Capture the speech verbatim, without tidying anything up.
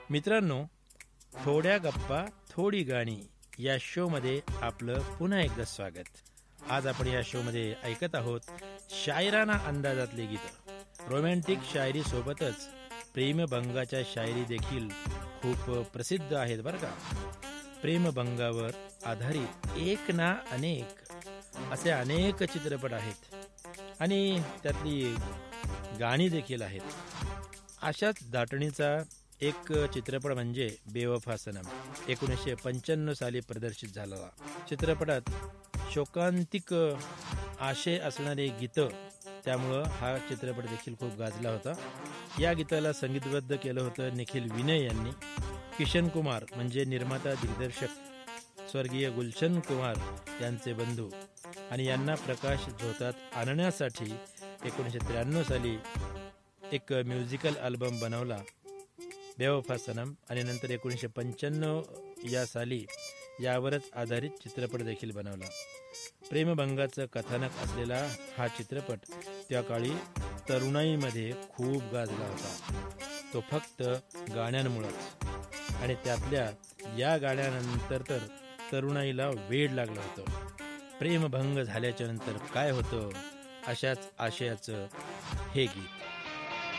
मित्रांनो, थोड्या गप्पा थोडी गाणी या शो मध्ये आपलं पुन्हा एकदा स्वागत. आज आपण या शो मध्ये ऐकत आहोत शायराना अंदाजातले गीत. रोमॅन्टिक शायरी सोबतच प्रेमभंगाच्या शायरी देखील खूप प्रसिद्ध आहेत बरं का. प्रेमभंगावर आधारित एक ना अनेक असे अनेक चित्रपट आहेत आणि त्यातली गाणी देखील आहेत. अशाच दाटणीचा एक चित्रपट म्हणजे बेवफा सनम. एकोणीसशे पंच्याण्णव साली प्रदर्शित झालेला चित्रपटात शोकांतिक आशय असणारे गीतं, त्यामुळं हा चित्रपट देखील खूप गाजला होता. या गीताला संगीतबद्ध केलं होतं निखिल विनय यांनी. किशन कुमार म्हणजे निर्माता दिग्दर्शक स्वर्गीय गुलशन कुमार यांचे बंधू आणि यांना प्रकाश झोतात आणण्यासाठी एकोणीसशे त्र्याण्णव साली एक म्युझिकल अल्बम बनवला बेवफा सनम आणि नंतर एकोणीसशे पंच्याण्णव या साली यावरच आधारित चित्रपट देखील बनवला. प्रेमभंगाचं कथानक असलेला हा चित्रपट त्या काळी तरुणाईमध्ये खूप गाजला होता. तो फक्त गाण्यांमुळेच आणि त्यातल्या या गाण्यानंतर तर तरुणाईला वेड लागलं होतं. प्रेमभंग झाल्याच्या नंतर काय होतं अशाच आशयाचं हे गीत.